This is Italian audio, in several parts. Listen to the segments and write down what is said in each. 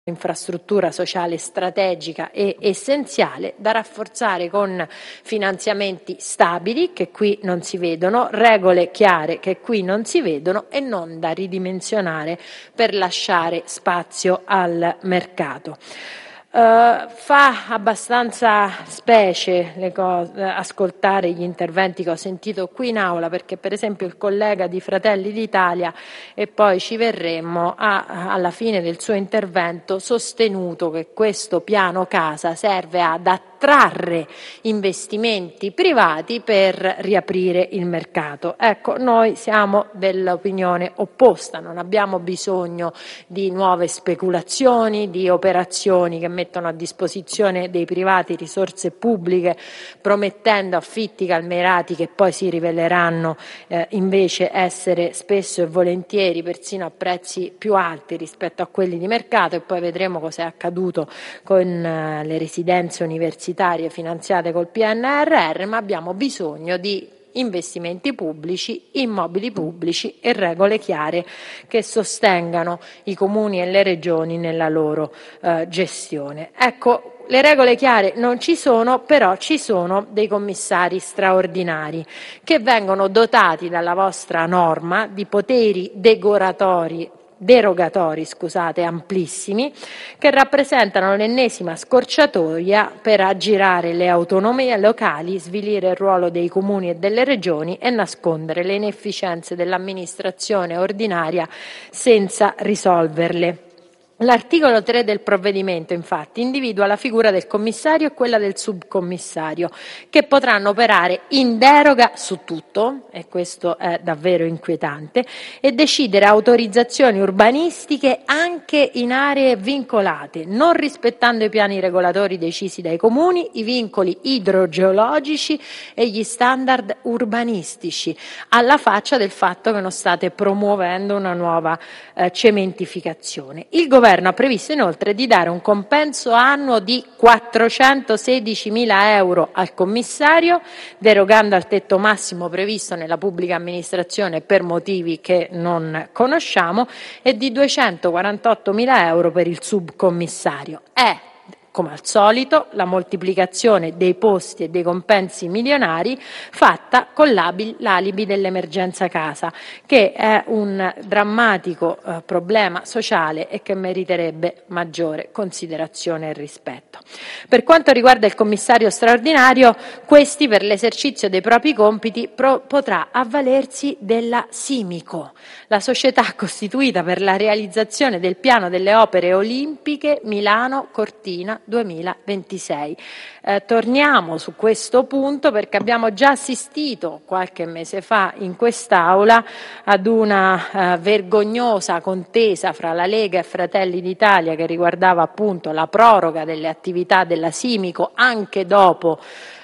infrastruttura sociale strategica e essenziale da rafforzare con finanziamenti stabili che qui non si vedono, regole chiare che qui non si vedono e non da ridimensionare per lasciare spazio al mercato. Fa abbastanza specie ascoltare gli interventi che ho sentito qui in aula, perché per esempio il collega di Fratelli d'Italia, e poi ci verremmo, ha alla fine del suo intervento sostenuto che questo piano casa serve ad attrarre investimenti privati per riaprire il mercato. Ecco, noi siamo dell'opinione opposta, non abbiamo bisogno di nuove speculazioni, di operazioni che mettono a disposizione dei privati risorse pubbliche promettendo affitti calmierati che poi si riveleranno invece essere spesso e volentieri persino a prezzi più alti rispetto a quelli di mercato, e poi vedremo cosa è accaduto con le residenze universitarie finanziate col PNRR, ma abbiamo bisogno di investimenti pubblici, immobili pubblici e regole chiare che sostengano i comuni e le regioni nella loro gestione. Ecco, le regole chiare non ci sono, però ci sono dei commissari straordinari che vengono dotati dalla vostra norma di poteri derogatori, amplissimi, che rappresentano l'ennesima scorciatoia per aggirare le autonomie locali, svilire il ruolo dei comuni e delle regioni e nascondere le inefficienze dell'amministrazione ordinaria senza risolverle. L'articolo 3 del provvedimento, infatti, individua la figura del commissario e quella del subcommissario, che potranno operare in deroga su tutto, e questo è davvero inquietante, e decidere autorizzazioni urbanistiche anche in aree vincolate, non rispettando i piani regolatori decisi dai comuni, i vincoli idrogeologici e gli standard urbanistici, alla faccia del fatto che non state promuovendo una nuova cementificazione. Il governo ha previsto inoltre di dare un compenso annuo di 416.000 euro al commissario, derogando al tetto massimo previsto nella pubblica amministrazione per motivi che non conosciamo, e di 248.000 euro per il subcommissario. Come al solito, la moltiplicazione dei posti e dei compensi milionari fatta con l'alibi dell'emergenza casa, che è un drammatico problema sociale e che meriterebbe maggiore considerazione e rispetto. Per quanto riguarda il commissario straordinario, questi per l'esercizio dei propri compiti potrà avvalersi della Simico, la società costituita per la realizzazione del piano delle opere olimpiche Milano-Cortina 2026. Torniamo su questo punto perché abbiamo già assistito qualche mese fa in quest'Aula ad una vergognosa contesa fra la Lega e Fratelli d'Italia che riguardava appunto la proroga delle attività della Simico anche dopo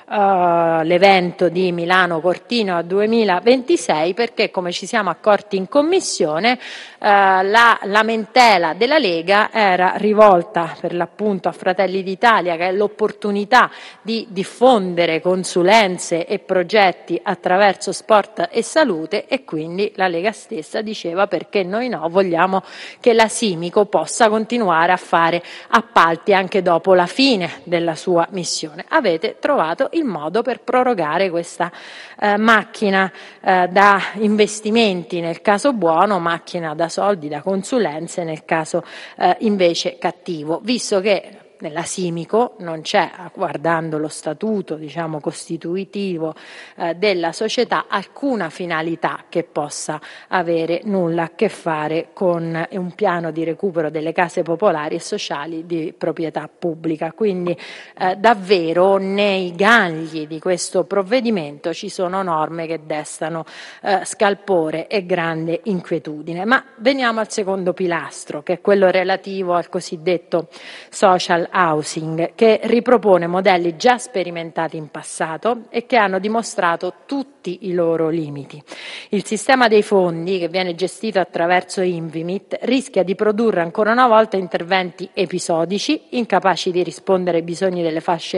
l'evento di Milano Cortina 2026, perché come ci siamo accorti in commissione la lamentela della Lega era rivolta per l'appunto a Fratelli d'Italia, che è l'opportunità di diffondere consulenze e progetti attraverso sport e salute, e quindi la Lega stessa diceva perché noi no, vogliamo che la Simico possa continuare a fare appalti anche dopo la fine della sua missione. Avete trovato il modo per prorogare questa macchina da investimenti nel caso buono, macchina da soldi, da consulenze nel caso invece cattivo, visto che nella Simico non c'è, guardando lo statuto costitutivo della società, alcuna finalità che possa avere nulla a che fare con un piano di recupero delle case popolari e sociali di proprietà pubblica. Quindi davvero nei gangli di questo provvedimento ci sono norme che destano scalpore e grande inquietudine. Ma veniamo al secondo pilastro, che è quello relativo al cosiddetto social housing, che ripropone modelli già sperimentati in passato e che hanno dimostrato tutti i loro limiti. Il sistema dei fondi, che viene gestito attraverso Invimit, rischia di produrre ancora una volta interventi episodici, incapaci di rispondere ai bisogni delle fasce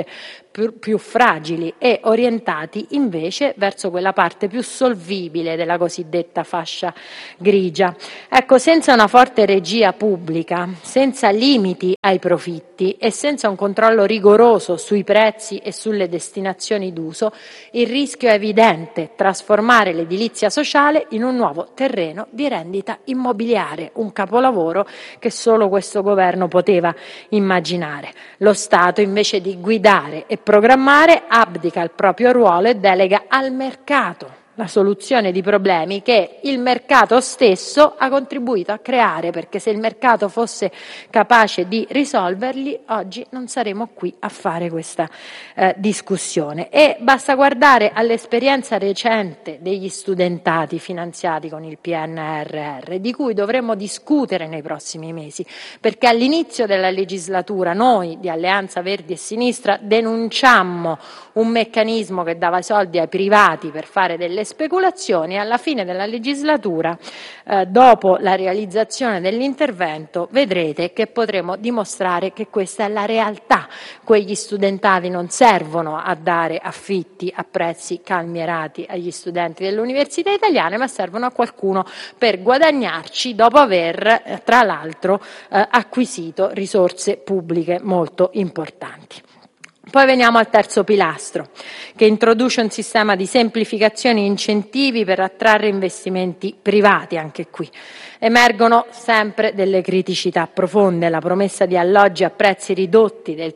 più fragili e orientati invece verso quella parte più solvibile della cosiddetta fascia grigia. Ecco, senza una forte regia pubblica, senza limiti ai profitti e senza un controllo rigoroso sui prezzi e sulle destinazioni d'uso, il rischio è evidente: trasformare l'edilizia sociale in un nuovo terreno di rendita immobiliare, un capolavoro che solo questo governo poteva immaginare. Lo Stato, invece di guidare e programmare, abdica il proprio ruolo e delega al mercato la soluzione di problemi che il mercato stesso ha contribuito a creare, perché se il mercato fosse capace di risolverli, oggi non saremo qui a fare questa discussione. E basta guardare all'esperienza recente degli studentati finanziati con il PNRR, di cui dovremo discutere nei prossimi mesi, perché all'inizio della legislatura noi di Alleanza Verdi e Sinistra denunciammo un meccanismo che dava soldi ai privati per fare delle speculazioni. Alla fine della legislatura, dopo la realizzazione dell'intervento, vedrete che potremo dimostrare che questa è la realtà. Quegli studentati non servono a dare affitti a prezzi calmierati agli studenti delle università italiane, ma servono a qualcuno per guadagnarci dopo aver, tra l'altro, acquisito risorse pubbliche molto importanti. Poi veniamo al terzo pilastro, che introduce un sistema di semplificazioni e incentivi per attrarre investimenti privati. Anche qui emergono sempre delle criticità profonde. La promessa di alloggi a prezzi ridotti del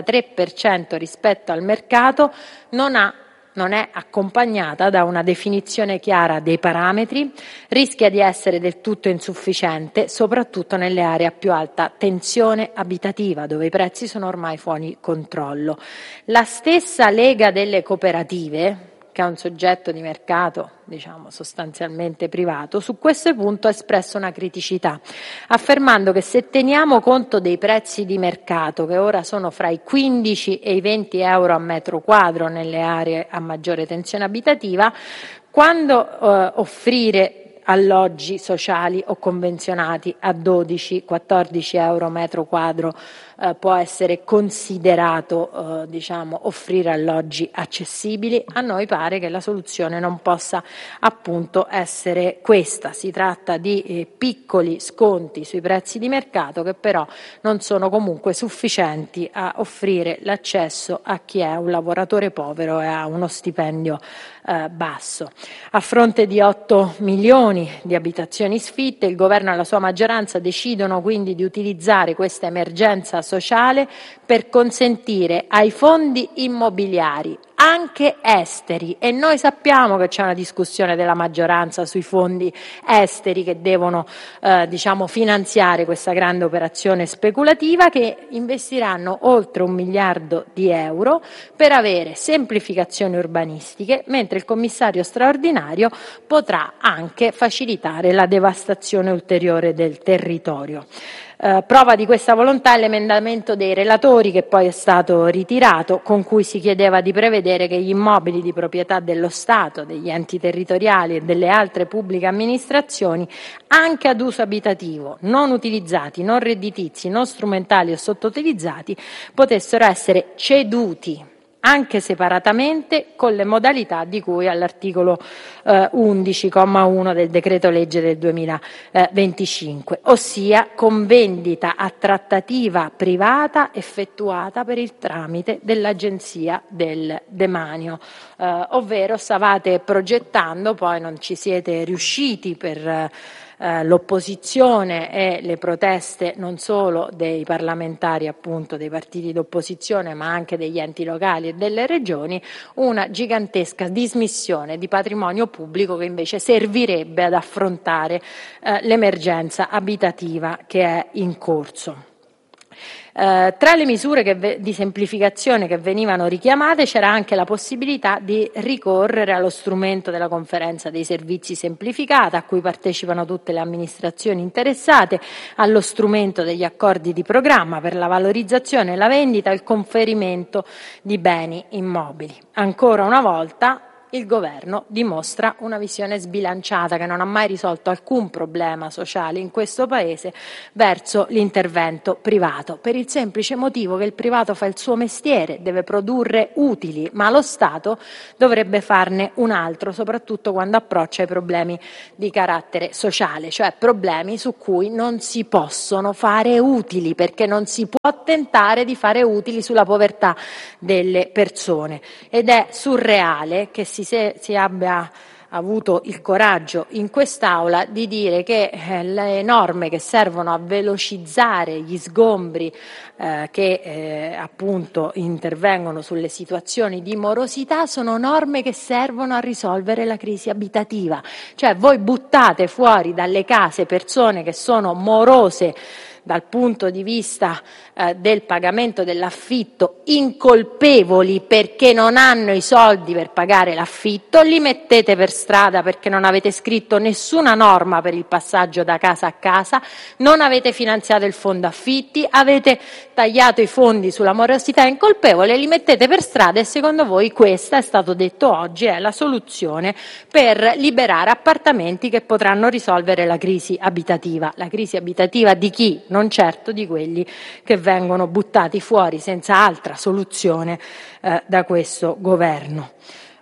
33% rispetto al mercato non è accompagnata da una definizione chiara dei parametri, rischia di essere del tutto insufficiente, soprattutto nelle aree a più alta tensione abitativa, dove i prezzi sono ormai fuori controllo. La stessa Lega delle Cooperative, che è un soggetto di mercato, sostanzialmente privato, su questo punto ha espresso una criticità, affermando che se teniamo conto dei prezzi di mercato, che ora sono fra i 15 e i 20 euro a metro quadro nelle aree a maggiore tensione abitativa, quando offrire alloggi sociali o convenzionati a 12-14 euro metro quadro può essere considerato offrire alloggi accessibili, a noi pare che la soluzione non possa appunto essere questa. Si tratta di piccoli sconti sui prezzi di mercato che però non sono comunque sufficienti a offrire l'accesso a chi è un lavoratore povero e ha uno stipendio basso. A fronte di 8 milioni di abitazioni sfitte, il governo e la sua maggioranza decidono quindi di utilizzare questa emergenza sociale per consentire ai fondi immobiliari, anche esteri, e noi sappiamo che c'è una discussione della maggioranza sui fondi esteri che devono finanziare questa grande operazione speculativa, che investiranno oltre 1 miliardo di euro per avere semplificazioni urbanistiche, mentre il commissario straordinario potrà anche facilitare la devastazione ulteriore del territorio. Prova di questa volontà è l'emendamento dei relatori, che poi è stato ritirato, con cui si chiedeva di prevedere che gli immobili di proprietà dello Stato, degli enti territoriali e delle altre pubbliche amministrazioni, anche ad uso abitativo, non utilizzati, non redditizi, non strumentali o sottoutilizzati, potessero essere ceduti anche separatamente con le modalità di cui all'articolo 11,1 del decreto legge del 2025, ossia con vendita a trattativa privata effettuata per il tramite dell'Agenzia del Demanio, ovvero stavate progettando, poi non ci siete riusciti per l'opposizione e le proteste non solo dei parlamentari, appunto dei partiti d'opposizione, ma anche degli enti locali e delle regioni, una gigantesca dismissione di patrimonio pubblico che invece servirebbe ad affrontare l'emergenza abitativa che è in corso. Tra le misure di semplificazione che venivano richiamate c'era anche la possibilità di ricorrere allo strumento della conferenza dei servizi semplificata, a cui partecipano tutte le amministrazioni interessate, allo strumento degli accordi di programma per la valorizzazione, la vendita e il conferimento di beni immobili. Ancora una volta il governo dimostra una visione sbilanciata che non ha mai risolto alcun problema sociale in questo Paese verso l'intervento privato, per il semplice motivo che il privato fa il suo mestiere, deve produrre utili, ma lo Stato dovrebbe farne un altro, soprattutto quando approccia ai problemi di carattere sociale, cioè problemi su cui non si possono fare utili, perché non si può tentare di fare utili sulla povertà delle persone. Ed è surreale che si abbia avuto il coraggio in quest'Aula di dire che le norme che servono a velocizzare gli sgombri che appunto intervengono sulle situazioni di morosità sono norme che servono a risolvere la crisi abitativa. Cioè voi buttate fuori dalle case persone che sono morose dal punto di vista del pagamento dell'affitto, incolpevoli perché non hanno i soldi per pagare l'affitto, li mettete per strada perché non avete scritto nessuna norma per il passaggio da casa a casa, non avete finanziato il fondo affitti, avete tagliato i fondi sulla morosità incolpevole, li mettete per strada e secondo voi questa, è stato detto oggi, è la soluzione per liberare appartamenti che potranno risolvere la crisi abitativa. La crisi abitativa di chi? Non certo di quelli che vengono buttati fuori senza altra soluzione da questo governo.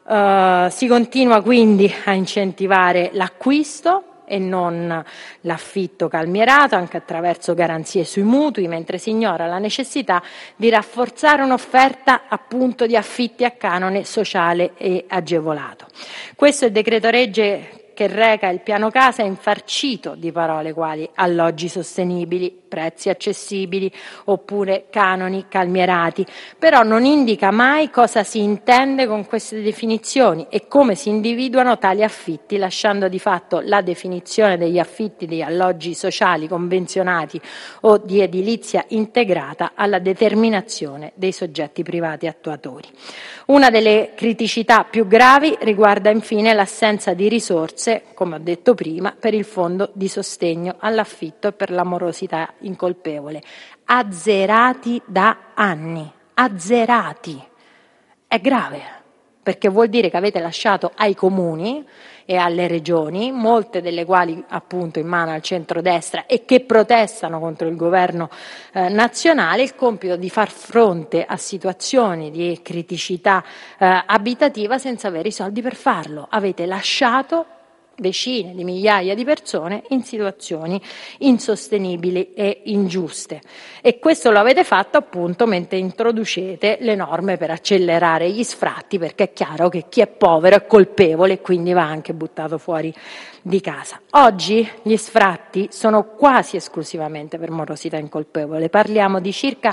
Si continua quindi a incentivare l'acquisto e non l'affitto calmierato, anche attraverso garanzie sui mutui, mentre si ignora la necessità di rafforzare un'offerta appunto di affitti a canone sociale e agevolato. Questo è il decreto-legge che reca il piano casa è infarcito di parole quali alloggi sostenibili, prezzi accessibili oppure canoni calmierati, però non indica mai cosa si intende con queste definizioni e come si individuano tali affitti, lasciando di fatto la definizione degli affitti degli alloggi sociali convenzionati o di edilizia integrata alla determinazione dei soggetti privati attuatori. Una delle criticità più gravi riguarda infine l'assenza di risorse, come ho detto prima, per il fondo di sostegno all'affitto e per la morosità incolpevole, azzerati da anni, azzerati. È grave, perché vuol dire che avete lasciato ai comuni e alle regioni, molte delle quali appunto in mano al centrodestra e che protestano contro il governo nazionale, il compito di far fronte a situazioni di criticità abitativa senza avere i soldi per farlo. Avete lasciato decine di migliaia di persone in situazioni insostenibili e ingiuste. E questo lo avete fatto appunto mentre introducete le norme per accelerare gli sfratti, perché è chiaro che chi è povero è colpevole e quindi va anche buttato fuori di casa. Oggi gli sfratti sono quasi esclusivamente per morosità incolpevole. Parliamo di circa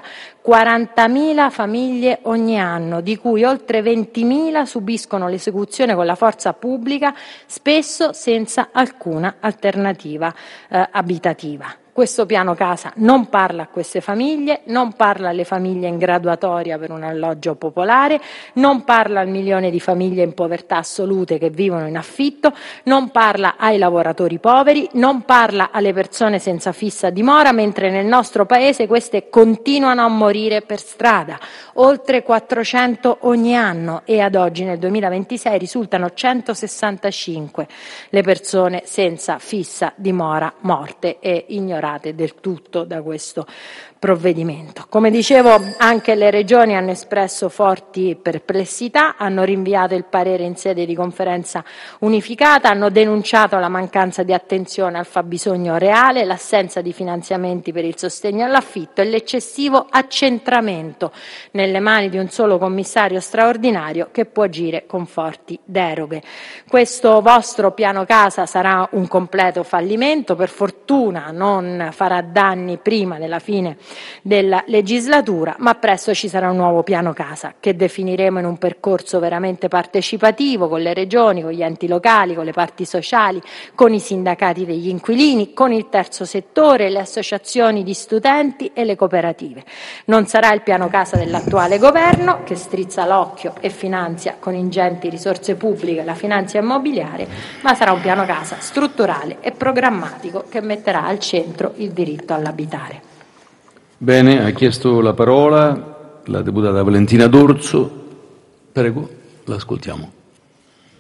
40.000 famiglie ogni anno, di cui oltre 20.000 subiscono l'esecuzione con la forza pubblica, spesso senza alcuna alternativa abitativa. Questo piano casa non parla a queste famiglie, non parla alle famiglie in graduatoria per un alloggio popolare, non parla al milione di famiglie in povertà assolute che vivono in affitto, non parla ai lavoratori poveri, non parla alle persone senza fissa dimora, mentre nel nostro paese queste continuano a morire per strada, oltre 400 ogni anno, e ad oggi nel 2026 risultano 165 le persone senza fissa dimora morte e ignorate del tutto da questo provvedimento. Come dicevo, anche le regioni hanno espresso forti perplessità, hanno rinviato il parere in sede di conferenza unificata, hanno denunciato la mancanza di attenzione al fabbisogno reale, l'assenza di finanziamenti per il sostegno all'affitto e l'eccessivo accentramento nelle mani di un solo commissario straordinario che può agire con forti deroghe. Questo vostro piano casa sarà un completo fallimento, per fortuna non farà danni prima della fine della legislatura, ma presto ci sarà un nuovo piano casa che definiremo in un percorso veramente partecipativo con le regioni, con gli enti locali, con le parti sociali, con i sindacati degli inquilini, con il terzo settore, le associazioni di studenti e le cooperative. Non sarà il piano casa dell'attuale governo che strizza l'occhio e finanzia con ingenti risorse pubbliche la finanza immobiliare, ma sarà un piano casa strutturale e programmatico che metterà al centro il diritto all'abitare. Bene, ha chiesto la parola la deputata Valentina D'Orso. Prego, l'ascoltiamo.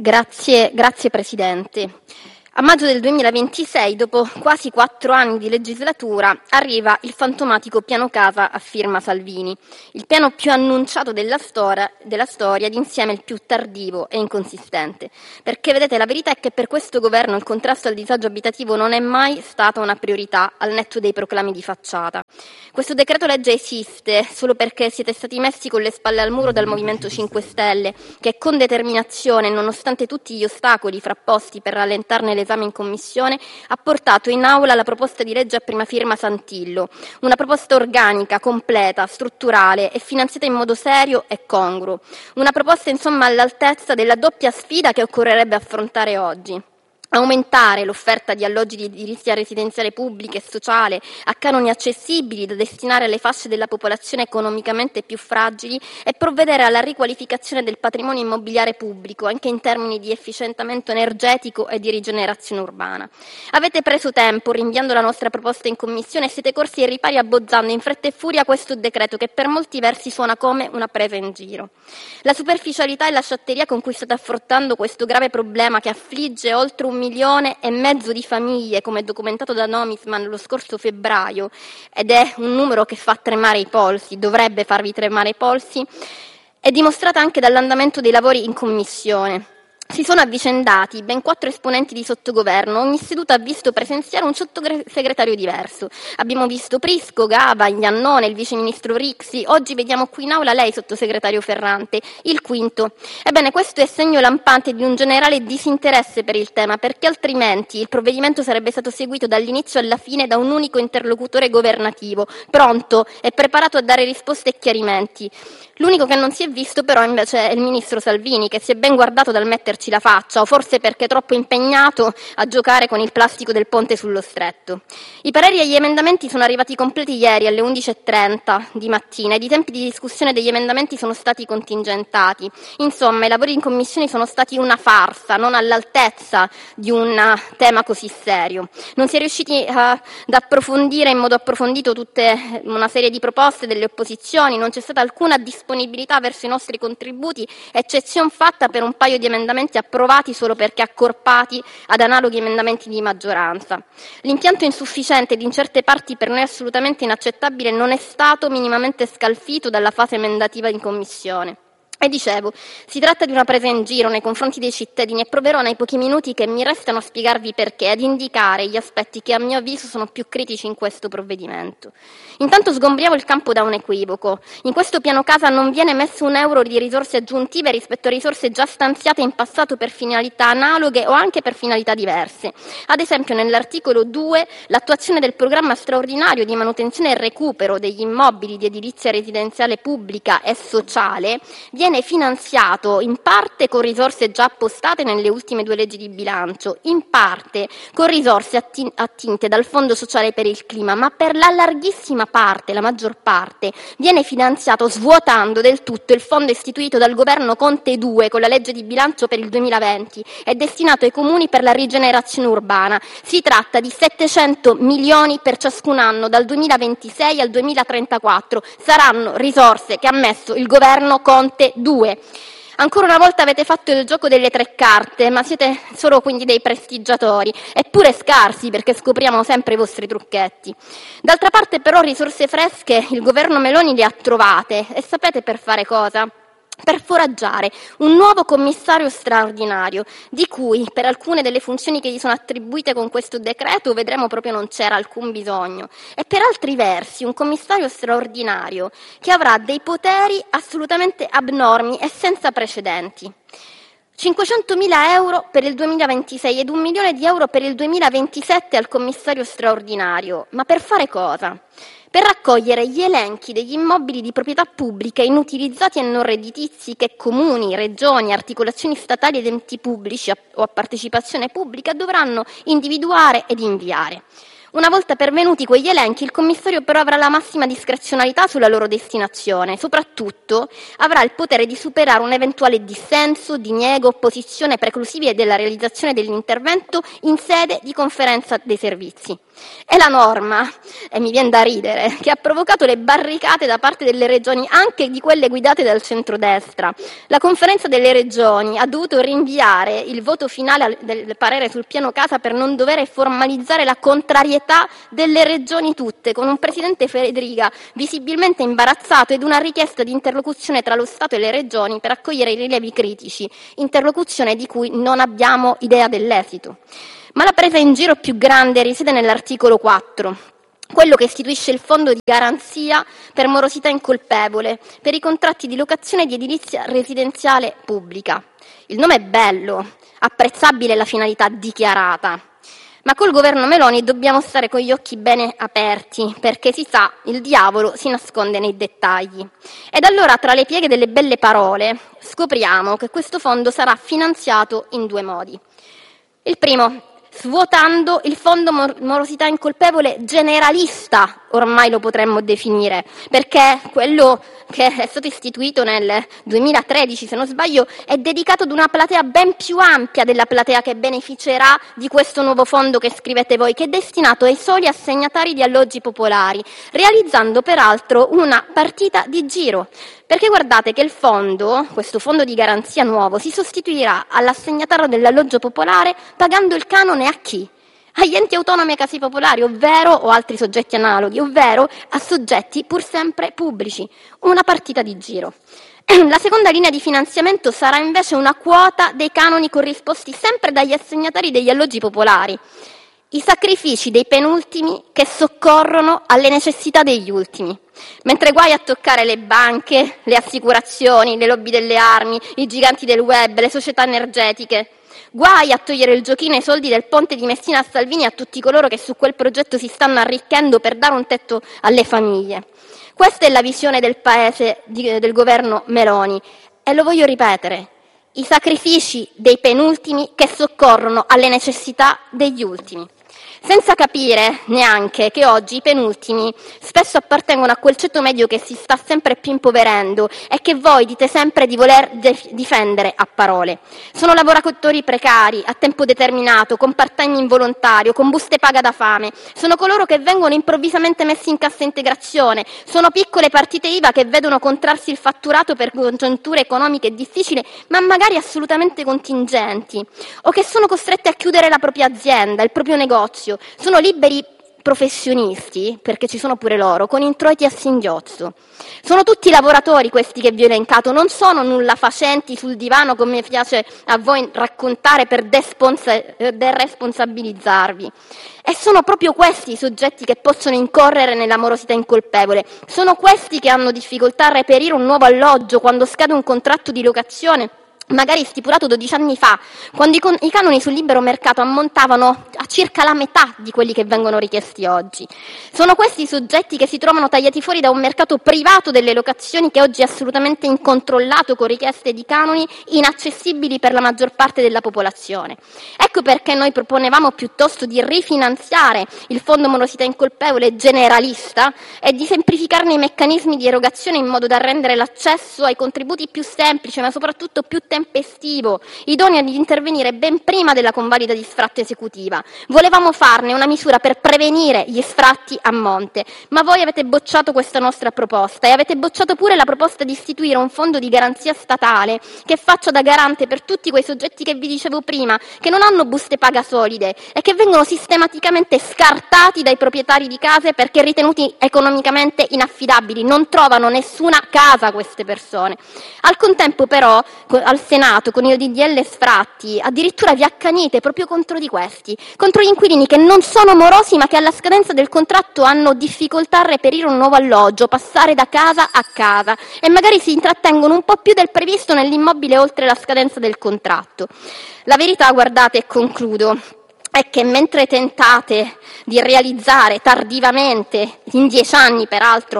Grazie Presidente. A maggio del 2026, dopo quasi 4 anni di legislatura, arriva il fantomatico piano casa a firma Salvini, il piano più annunciato della storia ed insieme il più tardivo e inconsistente. Perché vedete, la verità è che per questo governo il contrasto al disagio abitativo non è mai stata una priorità, al netto dei proclami di facciata. Questo decreto legge esiste solo perché siete stati messi con le spalle al muro dal Movimento 5 Stelle, che con determinazione, nonostante tutti gli ostacoli frapposti per rallentarne l'esame in Commissione, ha portato in aula la proposta di legge a prima firma Santillo, una proposta organica, completa, strutturale e finanziata in modo serio e congruo. Una proposta, insomma, all'altezza della doppia sfida che occorrerebbe affrontare oggi. Aumentare l'offerta di alloggi di edilizia residenziale pubblica e sociale a canoni accessibili da destinare alle fasce della popolazione economicamente più fragili e provvedere alla riqualificazione del patrimonio immobiliare pubblico anche in termini di efficientamento energetico e di rigenerazione urbana. Avete preso tempo rinviando la nostra proposta in Commissione e siete corsi ai ripari abbozzando in fretta e furia questo decreto che per molti versi suona come una presa in giro. La superficialità e la sciatteria con cui state affrontando questo grave problema che affligge oltre 1,5 milioni di famiglie, come documentato da Nomisman lo scorso febbraio, ed è un numero che fa tremare i polsi, dovrebbe farvi tremare i polsi, è dimostrata anche dall'andamento dei lavori in Commissione. Si sono avvicendati ben 4 esponenti di sottogoverno, ogni seduta ha visto presenziare un sottosegretario diverso. Abbiamo visto Prisco, Gava, Iannone, il viceministro Rixi, oggi vediamo qui in aula lei, sottosegretario Ferrante, il quinto. Ebbene, questo è segno lampante di un generale disinteresse per il tema, perché altrimenti il provvedimento sarebbe stato seguito dall'inizio alla fine da un unico interlocutore governativo, pronto e preparato a dare risposte e chiarimenti. L'unico che non si è visto però invece è il ministro Salvini, che si è ben guardato dal metterci la faccia, o forse perché troppo impegnato a giocare con il plastico del ponte sullo stretto. I pareri agli emendamenti sono arrivati completi ieri alle 11:30 di mattina ed i tempi di discussione degli emendamenti sono stati contingentati. Insomma, i lavori in commissione sono stati una farsa, non all'altezza di un tema così serio. Non si è riusciti ad approfondire in modo approfondito tutta una serie di proposte delle opposizioni, non c'è stata alcuna disponibilità verso i nostri contributi, eccezion fatta per un paio di emendamenti approvati solo perché accorpati ad analoghi emendamenti di maggioranza. L'impianto insufficiente ed in certe parti per noi assolutamente inaccettabile non è stato minimamente scalfito dalla fase emendativa in Commissione. E dicevo, si tratta di una presa in giro nei confronti dei cittadini e proverò nei pochi minuti che mi restano a spiegarvi perché, ad indicare gli aspetti che a mio avviso sono più critici in questo provvedimento. Intanto sgombriamo il campo da un equivoco. In questo piano casa non viene messo un euro di risorse aggiuntive rispetto a risorse già stanziate in passato per finalità analoghe o anche per finalità diverse. Ad esempio, nell'articolo 2, l'attuazione del programma straordinario di manutenzione e recupero degli immobili di edilizia residenziale pubblica e sociale viene finanziato in parte con risorse già appostate nelle ultime 2 leggi di bilancio, in parte con risorse attinte dal Fondo Sociale per il Clima, ma per la larghissima parte, la maggior parte, viene finanziato svuotando del tutto il fondo istituito dal governo Conte II con la legge di bilancio per il 2020 e destinato ai comuni per la rigenerazione urbana. Si tratta di 700 milioni per ciascun anno dal 2026 al 2034. Saranno risorse che ha messo il governo Conte 2. Ancora una volta avete fatto il gioco delle 3 carte, ma siete solo quindi dei prestigiatori, eppure scarsi perché scopriamo sempre i vostri trucchetti. D'altra parte però risorse fresche il governo Meloni le ha trovate e sapete per fare cosa? Per foraggiare un nuovo commissario straordinario, di cui per alcune delle funzioni che gli sono attribuite con questo decreto vedremo proprio non c'era alcun bisogno, e per altri versi un commissario straordinario che avrà dei poteri assolutamente abnormi e senza precedenti. 500.000 euro per il 2026 ed 1 milione di euro per il 2027 al commissario straordinario. Ma per fare cosa? Per raccogliere gli elenchi degli immobili di proprietà pubblica inutilizzati e non redditizi che comuni, regioni, articolazioni statali ed enti pubblici o a partecipazione pubblica dovranno individuare ed inviare. Una volta pervenuti quegli elenchi, il commissario però avrà la massima discrezionalità sulla loro destinazione. Soprattutto avrà il potere di superare un eventuale dissenso, diniego, opposizione preclusivi della realizzazione dell'intervento in sede di conferenza dei servizi. È la norma, e mi viene da ridere, che ha provocato le barricate da parte delle regioni, anche di quelle guidate dal centrodestra. La conferenza delle regioni ha dovuto rinviare il voto finale del parere sul piano casa per non dover formalizzare la contrarietà delle regioni tutte, con un presidente Federica visibilmente imbarazzato ed una richiesta di interlocuzione tra lo Stato e le regioni per accogliere i rilievi critici, interlocuzione di cui non abbiamo idea dell'esito. Ma la presa in giro più grande risiede nell'articolo 4, quello che istituisce il fondo di garanzia per morosità incolpevole per i contratti di locazione di edilizia residenziale pubblica. Il nome è bello, apprezzabile la finalità dichiarata, ma col governo Meloni dobbiamo stare con gli occhi bene aperti, perché si sa, il diavolo si nasconde nei dettagli. Ed allora, tra le pieghe delle belle parole, scopriamo che questo fondo sarà finanziato in 2 modi. Il primo, svuotando il fondo morosità incolpevole generalista, ormai lo potremmo definire, perché quello che è stato istituito nel 2013, se non sbaglio, è dedicato ad una platea ben più ampia della platea che beneficerà di questo nuovo fondo che scrivete voi, che è destinato ai soli assegnatari di alloggi popolari, realizzando peraltro una partita di giro. Perché guardate che il fondo, questo fondo di garanzia nuovo, si sostituirà all'assegnatario dell'alloggio popolare pagando il canone a chi? Agli enti autonomi e ai case popolari, ovvero, o altri soggetti analoghi, ovvero a soggetti pur sempre pubblici. Una partita di giro. La seconda linea di finanziamento sarà invece una quota dei canoni corrisposti sempre dagli assegnatari degli alloggi popolari. I sacrifici dei penultimi che soccorrono alle necessità degli ultimi. Mentre guai a toccare le banche, le assicurazioni, le lobby delle armi, i giganti del web, le società energetiche. Guai a togliere il giochino ai soldi del ponte di Messina a Salvini e a tutti coloro che su quel progetto si stanno arricchendo per dare un tetto alle famiglie. Questa è la visione del paese del governo Meloni e lo voglio ripetere. I sacrifici dei penultimi che soccorrono alle necessità degli ultimi. Senza capire neanche che oggi i penultimi spesso appartengono a quel ceto medio che si sta sempre più impoverendo e che voi dite sempre di voler difendere a parole. Sono lavoratori precari, a tempo determinato, con part-time involontario, con buste paga da fame. Sono coloro che vengono improvvisamente messi in cassa integrazione. Sono piccole partite IVA che vedono contrarsi il fatturato per congiunture economiche difficili, ma magari assolutamente contingenti, o che sono costrette a chiudere la propria azienda, il proprio negozio. Sono liberi professionisti, perché ci sono pure loro, con introiti a singhiozzo. Sono tutti lavoratori questi che vi ho elencato, non sono nulla facenti sul divano come piace a voi raccontare per deresponsabilizzarvi. E sono proprio questi i soggetti che possono incorrere nella morosità incolpevole. Sono questi che hanno difficoltà a reperire un nuovo alloggio quando scade un contratto di locazione magari stipulato 12 anni fa, quando i canoni sul libero mercato ammontavano a circa la metà di quelli che vengono richiesti oggi. Sono questi i soggetti che si trovano tagliati fuori da un mercato privato delle locazioni che oggi è assolutamente incontrollato, con richieste di canoni inaccessibili per la maggior parte della popolazione. Ecco perché noi proponevamo piuttosto di rifinanziare il fondo morosità incolpevole generalista e di semplificarne i meccanismi di erogazione in modo da rendere l'accesso ai contributi più semplice, ma soprattutto più tempestivo, idoneo ad intervenire ben prima della convalida di sfratto esecutiva. Volevamo farne una misura per prevenire gli sfratti a monte, ma voi avete bocciato questa nostra proposta e avete bocciato pure la proposta di istituire un fondo di garanzia statale che faccia da garante per tutti quei soggetti che vi dicevo prima, che non hanno buste paga solide e che vengono sistematicamente scartati dai proprietari di case perché ritenuti economicamente inaffidabili. Non trovano nessuna casa queste persone. Al contempo però, al Senato, con il DDL sfratti, addirittura vi accanite proprio contro di questi, contro gli inquilini che non sono morosi ma che alla scadenza del contratto hanno difficoltà a reperire un nuovo alloggio, passare da casa a casa e magari si intrattengono un po' più del previsto nell'immobile oltre la scadenza del contratto. La verità, guardate, e concludo, è che mentre tentate di realizzare tardivamente, in 10 anni peraltro,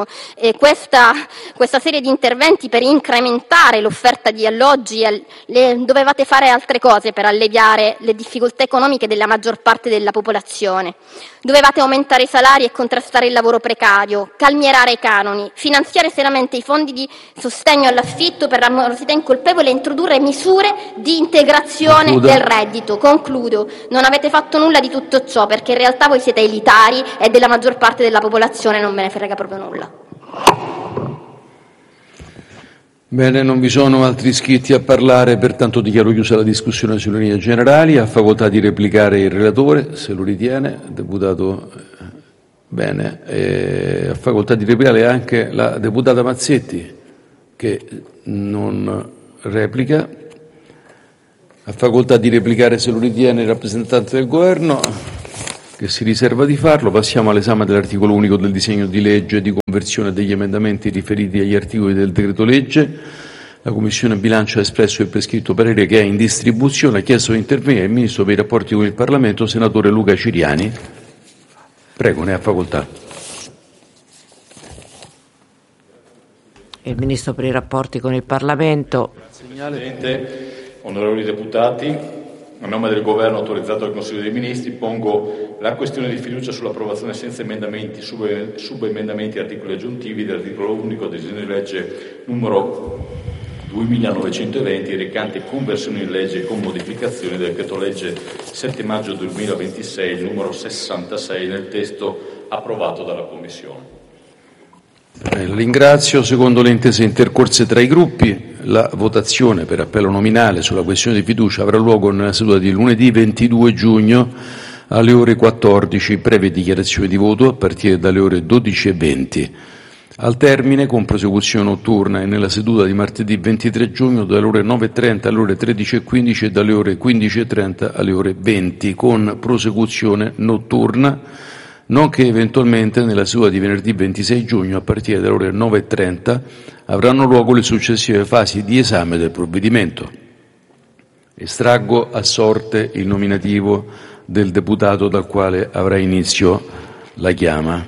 questa serie di interventi per incrementare l'offerta di alloggi, dovevate fare altre cose per alleviare le difficoltà economiche della maggior parte della popolazione. Dovevate aumentare i salari e contrastare il lavoro precario, calmierare i canoni, finanziare seriamente i fondi di sostegno all'affitto per la morosità incolpevole e introdurre misure di integrazione del reddito. Concludo. Non avete fatto fatto nulla di tutto ciò, perché in realtà voi siete elitari e della maggior parte della popolazione non ve ne frega proprio nulla. Bene, non vi sono altri iscritti a parlare, pertanto dichiaro chiusa la discussione sulle linee generali. Ha facoltà di replicare il relatore, se lo ritiene, deputato. Bene, ha facoltà di replicare anche la deputata Mazzetti, che non replica. Ha facoltà di replicare, se lo ritiene, il rappresentante del Governo, che si riserva di farlo. Passiamo all'esame dell'articolo unico del disegno di legge di conversione degli emendamenti riferiti agli articoli del decreto legge. La Commissione Bilancio ha espresso il prescritto parere, che è in distribuzione. Ha chiesto di intervenire il Ministro per i rapporti con il Parlamento, senatore Luca Ciriani. Prego, ne ha facoltà. Il Ministro per i rapporti con il Parlamento. Presidente, onorevoli deputati, a nome del Governo, autorizzato dal Consiglio dei Ministri, pongo la questione di fiducia sull'approvazione senza emendamenti, subemendamenti e articoli aggiuntivi dell'articolo unico del disegno di legge numero 2920, recante conversione in legge con modificazioni del decreto legge 7 maggio 2026 numero 66, nel testo approvato dalla Commissione. La ringrazio. Secondo le intese intercorse tra i gruppi, la votazione per appello nominale sulla questione di fiducia avrà luogo nella seduta di lunedì 22 giugno alle ore 14, previe dichiarazioni di voto a partire dalle ore 12:20. Al termine, con prosecuzione notturna, e nella seduta di martedì 23 giugno dalle ore 9:30 alle ore 13:15 e dalle ore 15:30 alle ore 20, con prosecuzione notturna, nonché eventualmente nella seduta di venerdì 26 giugno a partire dalle ore 9:30 avranno luogo le successive fasi di esame del provvedimento. Estraggo a sorte il nominativo del deputato dal quale avrà inizio la chiama.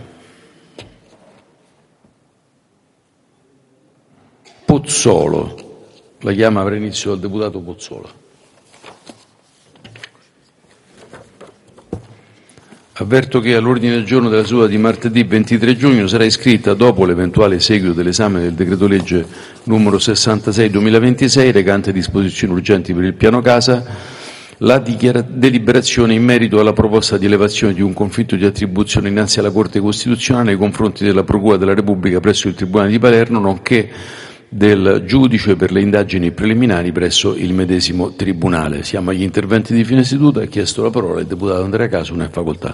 Pozzolo. La chiama avrà inizio dal deputato Pozzolo. Avverto che all'ordine del giorno della seduta di martedì 23 giugno sarà iscritta, dopo l'eventuale seguito dell'esame del decreto legge numero 66/2026, recante disposizioni urgenti per il piano casa, la deliberazione in merito alla proposta di elevazione di un conflitto di attribuzione innanzi alla Corte Costituzionale nei confronti della Procura della Repubblica presso il Tribunale di Palermo, nonché del giudice per le indagini preliminari presso il medesimo Tribunale. Siamo agli interventi di fine seduta. Ha chiesto la parola il deputato Andrea Casu, ne ha facoltà.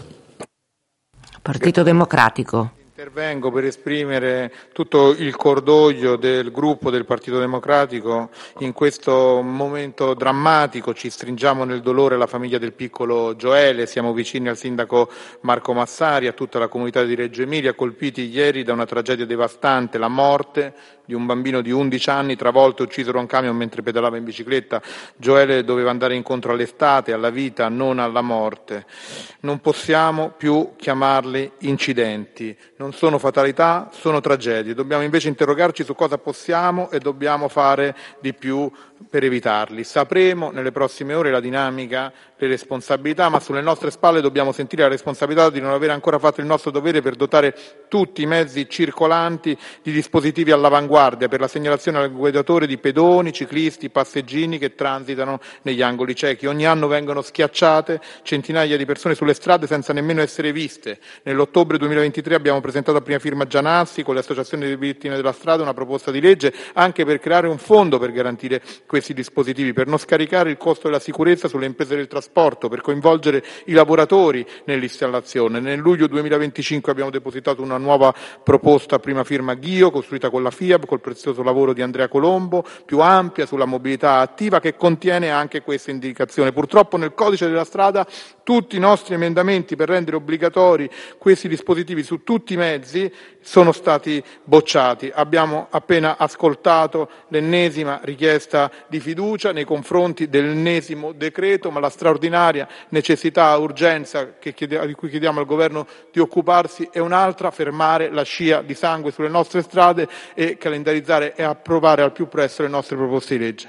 Partito Democratico. Intervengo per esprimere tutto il cordoglio del gruppo del Partito Democratico in questo momento drammatico. Ci stringiamo nel dolore alla famiglia del piccolo Gioele, siamo vicini al sindaco Marco Massari, a tutta la comunità di Reggio Emilia, colpiti ieri da una tragedia devastante, la morte di un bambino di 11 anni travolto e ucciso da un camion mentre pedalava in bicicletta. Gioele doveva andare incontro all'estate, alla vita, non alla morte. Non possiamo più chiamarli incidenti, non sono fatalità, sono tragedie. Dobbiamo invece interrogarci su cosa possiamo e dobbiamo fare di più per evitarli. Sapremo nelle prossime ore la dinamica, le responsabilità, ma sulle nostre spalle dobbiamo sentire la responsabilità di non aver ancora fatto il nostro dovere per dotare tutti i mezzi circolanti di dispositivi all'avanguardia per la segnalazione al guidatore di pedoni, ciclisti, passeggini che transitano negli angoli ciechi. Ogni anno vengono schiacciate centinaia di persone sulle strade senza nemmeno essere viste. Nell'ottobre 2023 abbiamo presentato a prima firma Gianazzi con le associazioni delle vittime della strada una proposta di legge anche per creare un fondo per garantire questi dispositivi, per non scaricare il costo della sicurezza sulle imprese del trasporto, per coinvolgere i lavoratori nell'installazione. Nel luglio 2025 abbiamo depositato una nuova proposta a prima firma Ghio, costruita con la FIAB, col prezioso lavoro di Andrea Colombo, più ampia sulla mobilità attiva, che contiene anche questa indicazione. Purtroppo nel codice della strada tutti i nostri emendamenti per rendere obbligatori questi dispositivi su tutti i mezzi sono stati bocciati. Abbiamo appena ascoltato l'ennesima richiesta di fiducia nei confronti dell'ennesimo decreto, ma la straordinaria necessità, urgenza di cui chiediamo al Governo di occuparsi è un'altra: fermare la scia di sangue sulle nostre strade e calendarizzare e approvare al più presto le nostre proposte di legge.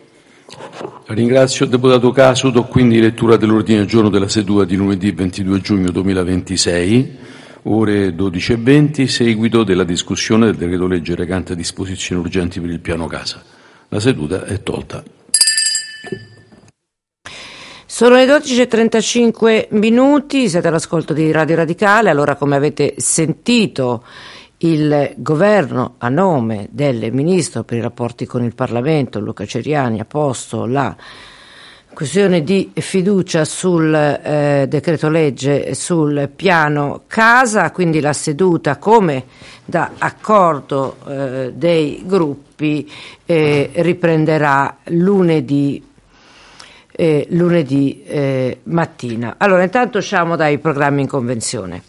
Ringrazio il deputato Casu. Do quindi lettura dell'ordine del giorno della seduta di lunedì 22 giugno 2026, ore 12:20, seguito della discussione del decreto legge recante disposizioni urgenti per il piano casa. La seduta è tolta. Sono le 12:35, siete all'ascolto di Radio Radicale. Allora, come avete sentito, il governo, a nome del ministro per i rapporti con il Parlamento, Luca Ceriani, ha posto la questione di fiducia sul decreto legge sul piano casa, quindi la seduta, come da accordo dei gruppi, riprenderà lunedì mattina. Allora, intanto usciamo dai programmi in convenzione.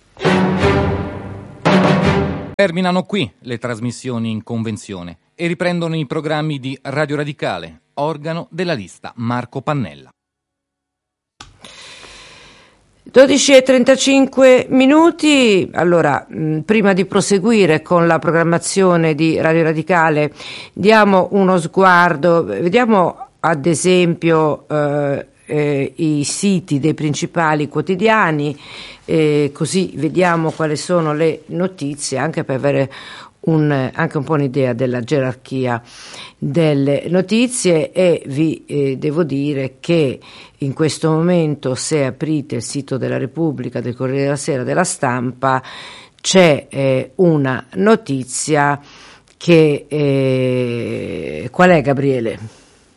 Terminano qui le trasmissioni in convenzione e riprendono i programmi di Radio Radicale, organo della lista Marco Pannella. 12:35. Allora, prima di proseguire con la programmazione di Radio Radicale, diamo uno sguardo, vediamo ad esempio i siti dei principali quotidiani, così vediamo quali sono le notizie, anche per avere anche un po' un'idea della gerarchia delle notizie. E vi devo dire che in questo momento, se aprite il sito della Repubblica, del Corriere della Sera, della Stampa, c'è una notizia che qual è, Gabriele?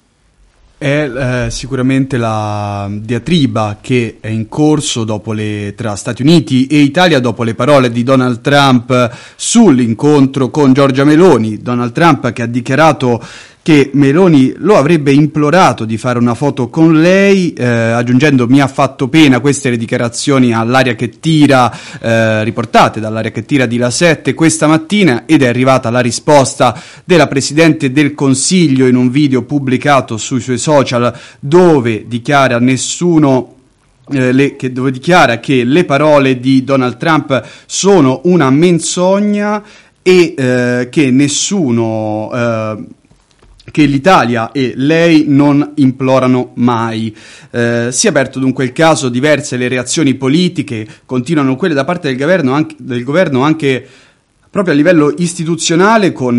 È sicuramente la diatriba che è in corso tra Stati Uniti e Italia dopo le parole di Donald Trump sull'incontro con Giorgia Meloni. Donald Trump che ha dichiarato che Meloni lo avrebbe implorato di fare una foto con lei, aggiungendo: mi ha fatto pena. Queste le dichiarazioni all'Aria che Tira, riportate dall'Aria che Tira di La 7 questa mattina, ed è arrivata la risposta della Presidente del Consiglio in un video pubblicato sui suoi social, dove dichiara dove dichiara che le parole di Donald Trump sono una menzogna e che l'Italia e lei non implorano mai. Si è aperto dunque il caso, diverse le reazioni politiche, continuano quelle da parte del governo anche proprio a livello istituzionale, con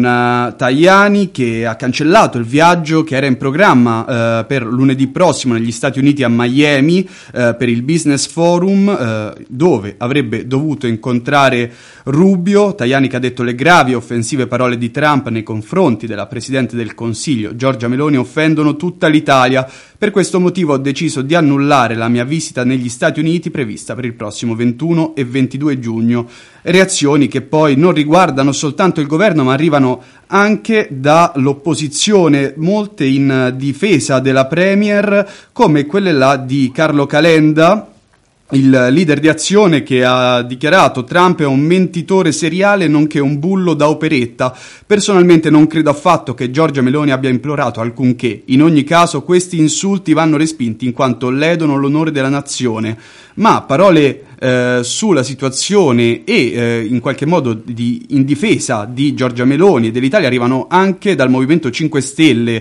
Tajani che ha cancellato il viaggio che era in programma per lunedì prossimo negli Stati Uniti, a Miami, per il Business Forum, dove avrebbe dovuto incontrare Rubio. Tajani che ha detto: le gravi e offensive parole di Trump nei confronti della Presidente del Consiglio Giorgia Meloni offendono tutta l'Italia. Per questo motivo ho deciso di annullare la mia visita negli Stati Uniti prevista per il prossimo 21 e 22 giugno. Reazioni che poi non riguardano soltanto il governo, ma arrivano anche dall'opposizione, molte in difesa della Premier, come quelle là di Carlo Calenda, il leader di Azione, che ha dichiarato: Trump è un mentitore seriale nonché un bullo da operetta. Personalmente non credo affatto che Giorgia Meloni abbia implorato alcunché. In ogni caso questi insulti vanno respinti in quanto ledono l'onore della nazione. Ma parole sulla situazione e in qualche modo in difesa di Giorgia Meloni e dell'Italia arrivano anche dal Movimento 5 Stelle,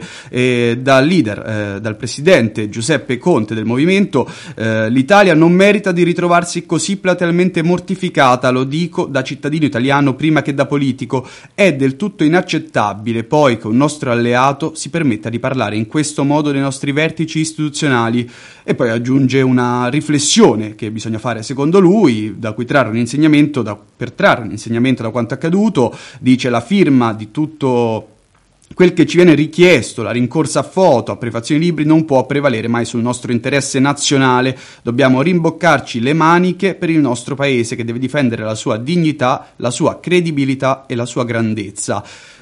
dal leader, dal presidente Giuseppe Conte del Movimento. L'Italia non merita di ritrovarsi così platealmente mortificata, lo dico da cittadino italiano prima che da politico. È del tutto inaccettabile poi che un nostro alleato si permetta di parlare in questo modo dei nostri vertici istituzionali. E poi aggiunge una riflessione che bisogna fare secondo lui, da cui trarre un insegnamento, per trarre un insegnamento da quanto accaduto. Dice: la firma di tutto quel che ci viene richiesto, la rincorsa a foto, a prefazioni libri, non può prevalere mai sul nostro interesse nazionale. Dobbiamo rimboccarci le maniche per il nostro paese, che deve difendere la sua dignità, la sua credibilità e la sua grandezza.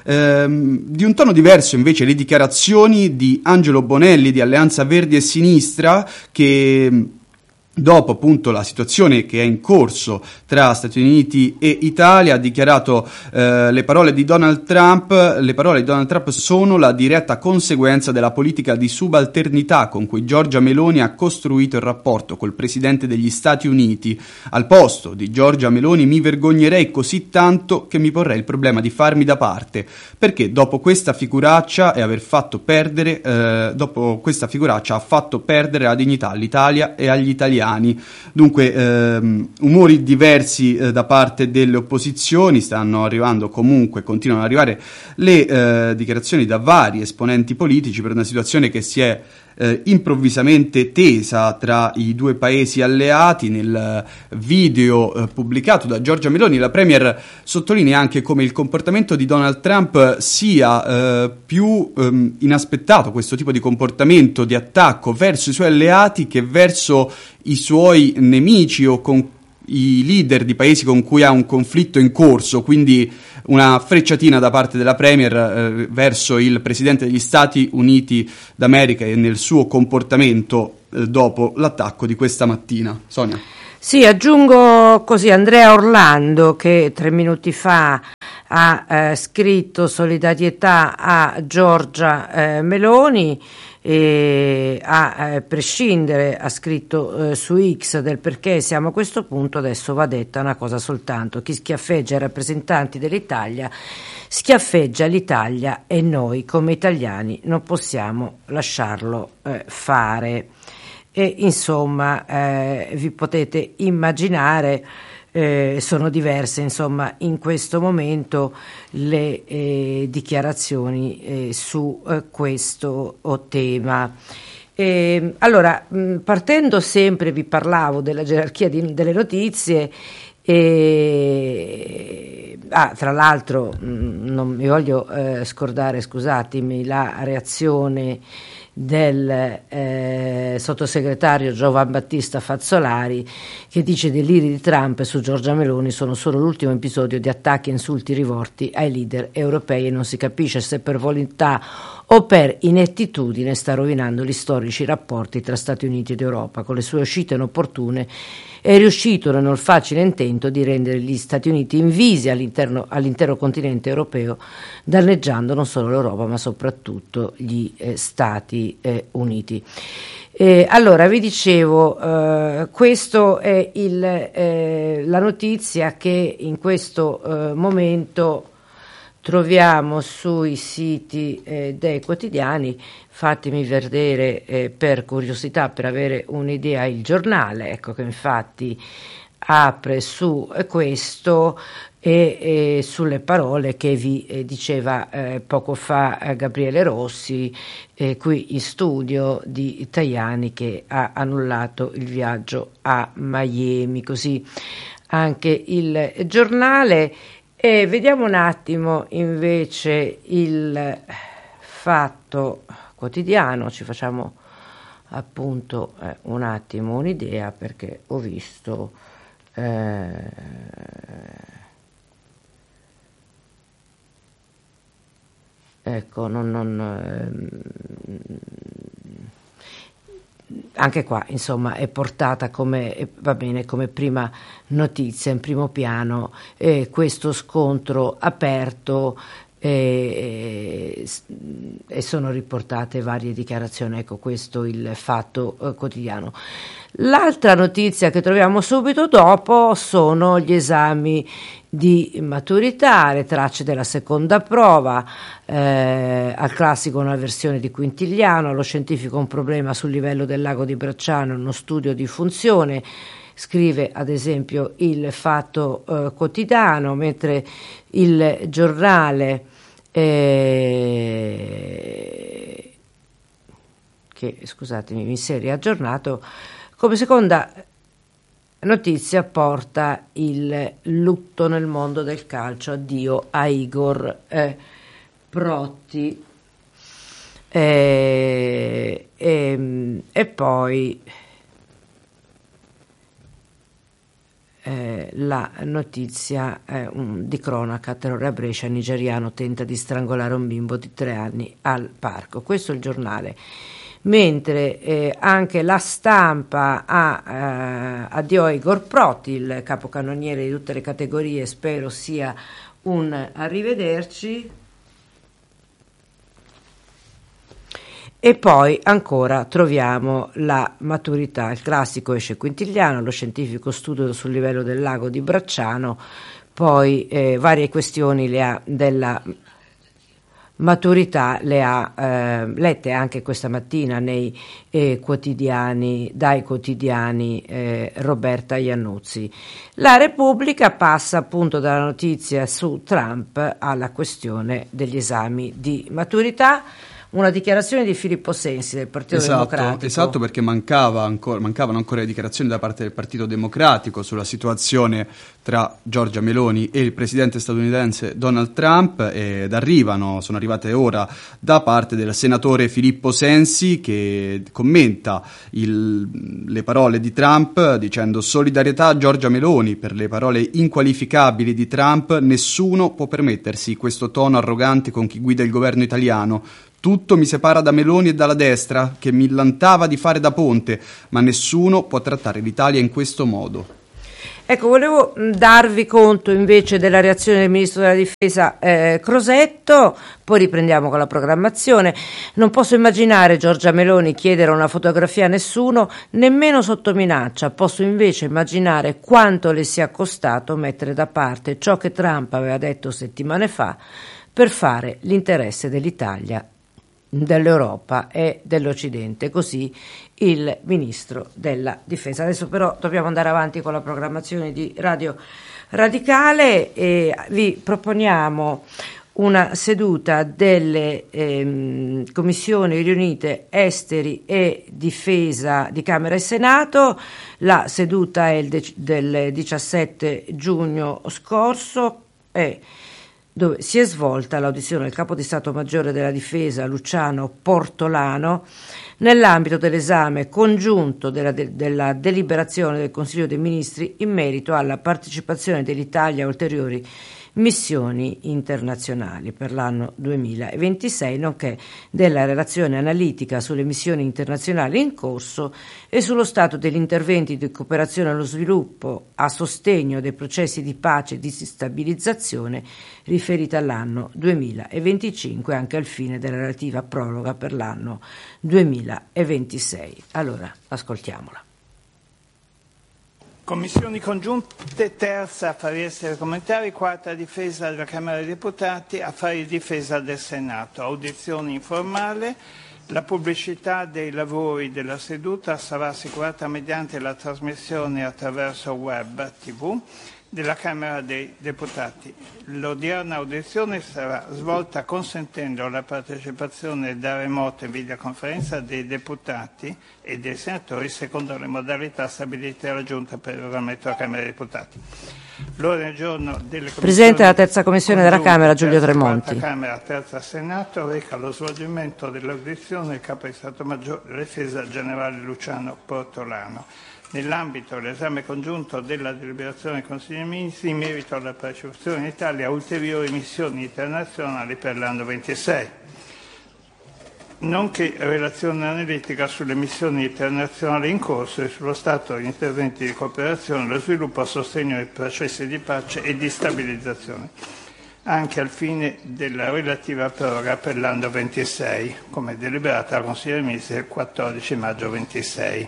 Di un tono diverso invece le dichiarazioni di Angelo Bonelli di Alleanza Verdi e Sinistra, che dopo appunto la situazione che è in corso tra Stati Uniti e Italia ha dichiarato: le parole di Donald Trump sono la diretta conseguenza della politica di subalternità con cui Giorgia Meloni ha costruito il rapporto col Presidente degli Stati Uniti. Al posto di Giorgia Meloni mi vergognerei così tanto che mi porrei il problema di farmi da parte, perché dopo questa figuraccia ha fatto perdere la dignità all'Italia e agli italiani. Dunque umori diversi da parte delle opposizioni. Stanno arrivando comunque, continuano ad arrivare le dichiarazioni da vari esponenti politici per una situazione che si è improvvisamente tesa tra i due paesi alleati. Nel video pubblicato da Giorgia Meloni, la Premier sottolinea anche come il comportamento di Donald Trump sia più inaspettato, questo tipo di comportamento di attacco verso i suoi alleati che verso i suoi nemici o con i leader di paesi con cui ha un conflitto in corso, quindi una frecciatina da parte della Premier verso il Presidente degli Stati Uniti d'America e nel suo comportamento dopo l'attacco di questa mattina. Sonia. Sì, aggiungo così Andrea Orlando, che 3 minuti fa ha scritto solidarietà a Giorgia Meloni, e a prescindere, ha scritto su X, del perché siamo a questo punto. Adesso va detta una cosa soltanto: chi schiaffeggia i rappresentanti dell'Italia schiaffeggia l'Italia, e noi come italiani non possiamo lasciarlo fare. E insomma vi potete immaginare, sono diverse insomma in questo momento le dichiarazioni su questo tema. Allora, partendo sempre, vi parlavo della gerarchia delle notizie. Tra l'altro non mi voglio scordare, scusatemi, la reazione del sottosegretario Giovan Battista Fazzolari, che dice: i deliri di Trump su Giorgia Meloni sono solo l'ultimo episodio di attacchi e insulti rivolti ai leader europei, e non si capisce se per volontà o per inettitudine sta rovinando gli storici rapporti tra Stati Uniti ed Europa. Con le sue uscite inopportune è riuscito nel facile intento di rendere gli Stati Uniti invisi all'intero continente europeo, danneggiando non solo l'Europa ma soprattutto gli Stati Uniti. Allora, vi dicevo, questo è la notizia che in questo momento troviamo sui siti dei quotidiani. Fatemi vedere per curiosità, per avere un'idea, il Giornale, ecco, che infatti apre su questo e sulle parole che vi diceva poco fa Gabriele Rossi, qui in studio, di Tajani, che ha annullato il viaggio a Miami. Così anche il Giornale. E vediamo un attimo invece il Fatto Quotidiano, ci facciamo appunto un attimo un'idea, perché ho visto ecco, anche qua insomma è portata come, va bene, come prima notizia in primo piano questo scontro aperto, e sono riportate varie dichiarazioni. Ecco, questo il Fatto Quotidiano. L'altra notizia che troviamo subito dopo sono gli esami di maturità, le tracce della seconda prova, al classico una versione di Quintiliano, allo scientifico un problema sul livello del lago di Bracciano, uno studio di funzione, scrive ad esempio il Fatto Quotidiano, mentre il Giornale che, scusatemi, mi si è riaggiornato, come seconda notizia porta il lutto nel mondo del calcio, addio a Igor Protti, e poi la notizia di cronaca: terrore a Brescia, nigeriano tenta di strangolare un bimbo di 3 anni al parco. Questo è il Giornale. Mentre anche La Stampa ha addio a Igor Protti, il capocannoniere di tutte le categorie, spero sia un arrivederci. E poi ancora troviamo la maturità, il classico esce Quintiliano, lo scientifico studio sul livello del lago di Bracciano, poi varie questioni della maturità le ha lette anche questa mattina nei quotidiani, dai quotidiani Roberta Iannuzzi. La Repubblica passa appunto dalla notizia su Trump alla questione degli esami di maturità. una dichiarazione di Filippo Sensi del Partito Democratico. Esatto, perché mancavano ancora le dichiarazioni da parte del Partito Democratico sulla situazione tra Giorgia Meloni e il presidente statunitense Donald Trump, ed sono arrivate ora da parte del senatore Filippo Sensi, che commenta le parole di Trump dicendo: solidarietà a Giorgia Meloni per le parole inqualificabili di Trump. Nessuno può permettersi questo tono arrogante con chi guida il governo italiano. Tutto mi separa da Meloni e dalla destra, che millantava di fare da ponte, ma nessuno può trattare l'Italia in questo modo. Ecco, volevo darvi conto invece della reazione del Ministro della Difesa Crosetto, poi riprendiamo con la programmazione. Non posso immaginare Giorgia Meloni chiedere una fotografia a nessuno, nemmeno sotto minaccia. Posso invece immaginare quanto le sia costato mettere da parte ciò che Trump aveva detto settimane fa per fare l'interesse dell'Italia, dell'Europa e dell'Occidente. Così il Ministro della Difesa. Adesso però dobbiamo andare avanti con la programmazione di Radio Radicale e vi proponiamo una seduta delle commissioni riunite esteri e difesa di Camera e Senato. La seduta è del 17 giugno scorso e dove si è svolta l'audizione del Capo di Stato Maggiore della Difesa Luciano Portolano nell'ambito dell'esame congiunto della deliberazione del Consiglio dei Ministri in merito alla partecipazione dell'Italia a ulteriori missioni internazionali per l'anno 2026, nonché della relazione analitica sulle missioni internazionali in corso e sullo stato degli interventi di cooperazione allo sviluppo a sostegno dei processi di pace e di stabilizzazione riferita all'anno 2025, anche al fine della relativa proroga per l'anno 2026. Allora, ascoltiamola. Commissioni congiunte, terza affari esteri e comunitari, quarta difesa della Camera dei Deputati, affari difesa del Senato, audizione informale. La pubblicità dei lavori della seduta sarà assicurata mediante la trasmissione attraverso web TV della Camera dei Deputati. L'odierna audizione sarà svolta consentendo la partecipazione da remoto in videoconferenza dei deputati e dei senatori secondo le modalità stabilite dalla Giunta per il Regolamento della Camera dei Deputati. L'ordine del giorno delle Presidente della terza commissione della Camera, Giulio Tremonti. Camera, terza Senato, reca lo svolgimento dell'audizione del Capo di Stato Maggiore della Difesa Generale Luciano Portolano. Nell'ambito dell'esame congiunto della deliberazione del Consiglio dei Ministri in merito alla partecipazione in Italia a ulteriori missioni internazionali per l'anno 26, nonché relazione analitica sulle missioni internazionali in corso e sullo stato degli interventi di cooperazione allo sviluppo a sostegno dei processi di pace e di stabilizzazione, anche al fine della relativa proroga per l'anno 26, come deliberata dal Consiglio dei Ministri il 14 maggio 26.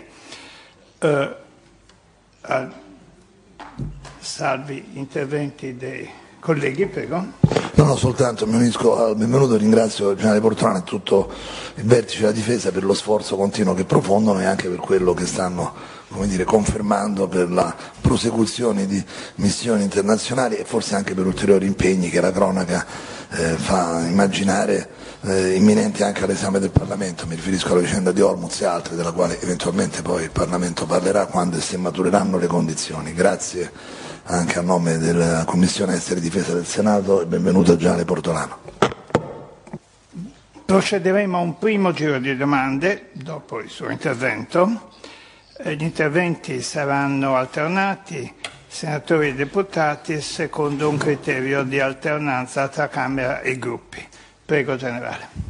Salvi interventi dei colleghi, prego. No, soltanto mi unisco al benvenuto e ringrazio il generale Portolano e tutto il vertice della difesa per lo sforzo continuo che profondono e anche per quello che stanno, confermando per la prosecuzione di missioni internazionali e forse anche per ulteriori impegni che la cronaca fa immaginare imminenti anche all'esame del Parlamento. Mi riferisco alla vicenda di Hormuz e altre, della quale eventualmente poi il Parlamento parlerà quando e se matureranno le condizioni. Grazie anche a nome della Commissione Esteri e Difesa del Senato e benvenuto al generale Portolano. Procederemo a un primo giro di domande dopo il suo intervento. Gli interventi saranno alternati, senatori e deputati, secondo un criterio di alternanza tra Camera e gruppi. Prego, generale.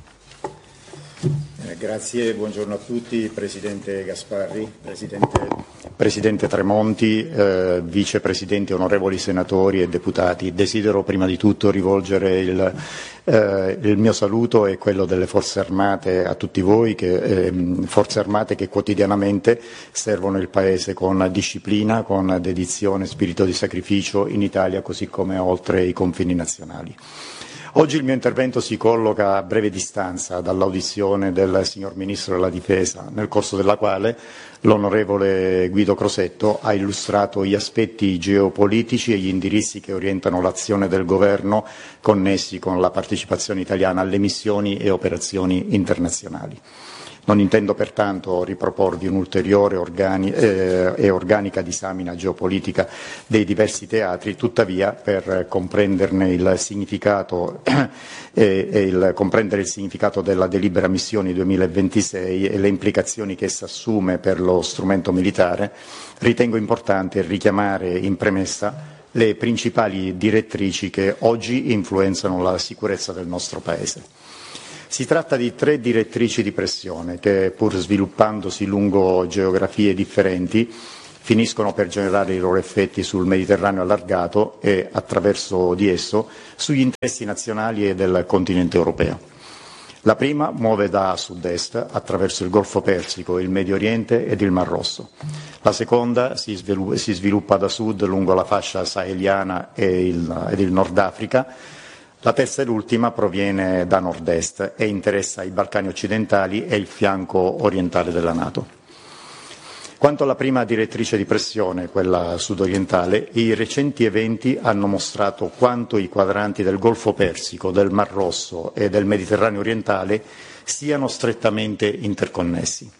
Grazie, buongiorno a tutti, Presidente Gasparri, Presidente Tremonti, Vicepresidenti, onorevoli senatori e deputati. Desidero prima di tutto rivolgere il mio saluto e quello delle Forze Armate a tutti voi, Forze Armate che quotidianamente servono il Paese con disciplina, con dedizione, spirito di sacrificio in Italia così come oltre i confini nazionali. Oggi il mio intervento si colloca a breve distanza dall'audizione del signor Ministro della Difesa, nel corso della quale l'onorevole Guido Crosetto ha illustrato gli aspetti geopolitici e gli indirizzi che orientano l'azione del Governo connessi con la partecipazione italiana alle missioni e operazioni internazionali. Non intendo pertanto riproporvi un'ulteriore e organica disamina geopolitica dei diversi teatri, tuttavia per comprenderne il significato comprendere il significato della delibera missioni 2026 e le implicazioni che essa assume per lo strumento militare, ritengo importante richiamare in premessa le principali direttrici che oggi influenzano la sicurezza del nostro Paese. Si tratta di 3 direttrici di pressione che, pur sviluppandosi lungo geografie differenti, finiscono per generare i loro effetti sul Mediterraneo allargato e, attraverso di esso, sugli interessi nazionali e del continente europeo. La prima muove da sud-est attraverso il Golfo Persico, il Medio Oriente ed il Mar Rosso. La seconda si sviluppa da sud lungo la fascia saheliana ed il Nord Africa. La terza e l'ultima proviene da nord-est e interessa i Balcani occidentali e il fianco orientale della NATO. Quanto alla prima direttrice di pressione, quella sudorientale, i recenti eventi hanno mostrato quanto i quadranti del Golfo Persico, del Mar Rosso e del Mediterraneo orientale siano strettamente interconnessi.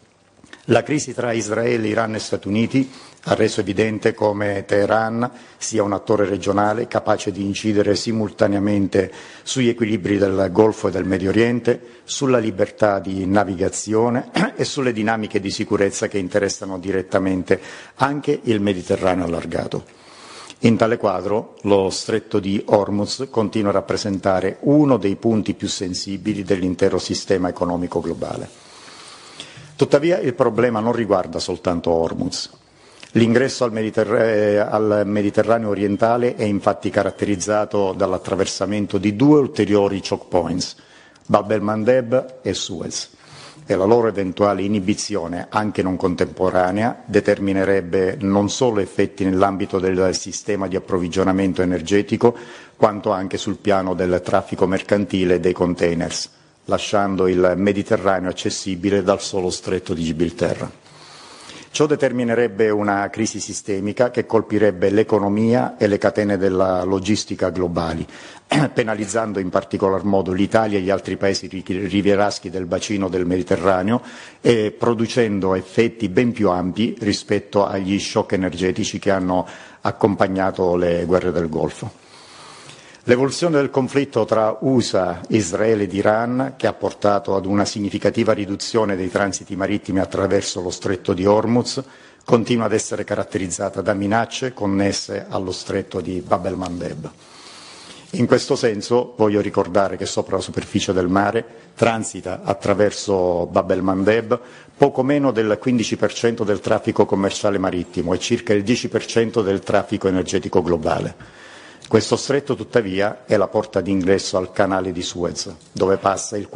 La crisi tra Israele, Iran e Stati Uniti ha reso evidente come Teheran sia un attore regionale capace di incidere simultaneamente sugli equilibri del Golfo e del Medio Oriente, sulla libertà di navigazione e sulle dinamiche di sicurezza che interessano direttamente anche il Mediterraneo allargato. In tale quadro, lo Stretto di Hormuz continua a rappresentare uno dei punti più sensibili dell'intero sistema economico globale. Tuttavia il problema non riguarda soltanto Hormuz. L'ingresso al Mediterraneo orientale è infatti caratterizzato dall'attraversamento di 2 ulteriori choke points, Bab el-Mandeb e Suez, e la loro eventuale inibizione, anche non contemporanea, determinerebbe non solo effetti nell'ambito del sistema di approvvigionamento energetico, quanto anche sul piano del traffico mercantile dei containers, lasciando il Mediterraneo accessibile dal solo stretto di Gibilterra. Ciò determinerebbe una crisi sistemica che colpirebbe l'economia e le catene della logistica globali, penalizzando in particolar modo l'Italia e gli altri paesi rivieraschi del bacino del Mediterraneo e producendo effetti ben più ampi rispetto agli shock energetici che hanno accompagnato le guerre del Golfo. L'evoluzione del conflitto tra USA, Israele ed Iran, che ha portato ad una significativa riduzione dei transiti marittimi attraverso lo Stretto di Hormuz, continua ad essere caratterizzata da minacce connesse allo Stretto di Bab el-Mandeb. In questo senso voglio ricordare che sopra la superficie del mare transita attraverso Bab el-Mandeb poco meno del 15% del traffico commerciale marittimo e circa il 10% del traffico energetico globale. Questo stretto, tuttavia, è la porta d'ingresso al canale di Suez, dove passa il